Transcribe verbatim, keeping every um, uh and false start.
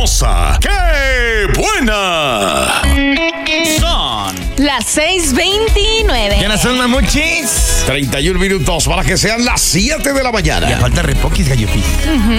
sabrosa, ¡qué buena! Son las seis veintinueve. ¿Quiénes son, mamuchis? treinta y un minutos para que sean las siete de la mañana. Ya falta repoquis, gallo. Uh-huh.